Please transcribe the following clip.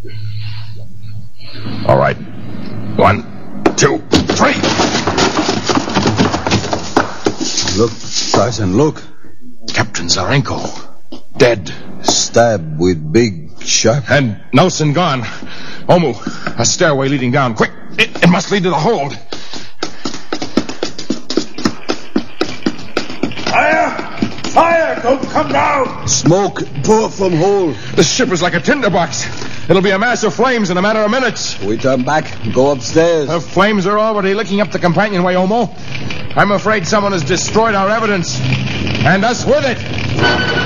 All right. 1, 2, 3. Look, Tyson, look. Captain Zarenko. Dead. Stabbed with big, sharp... And Nelson gone. Omu, a stairway leading down. Quick, it must lead to the hold. Fire! Fire! Don't come down! Smoke pour from hole. The ship is like a tinderbox. It'll be a mass of flames in a matter of minutes. We turn back, go upstairs. The flames are already licking up the companionway, Omo. I'm afraid someone has destroyed our evidence. And us with it.